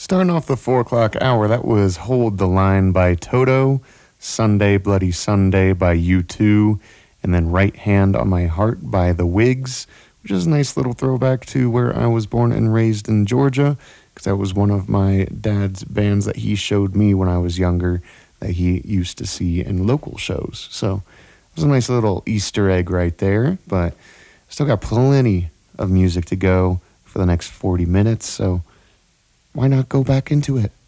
Starting off the 4 o'clock hour, that was Hold the Line by Toto, Sunday Bloody Sunday by U2, and then Right Hand on My Heart by The Wigs, which is a nice little throwback to where I was born and raised in Georgia, because that was one of my dad's bands that he showed me when I was younger that he used to see in local shows. So it was a nice little Easter egg right there, but still got plenty of music to go for the next 40 minutes, so why not go back into it?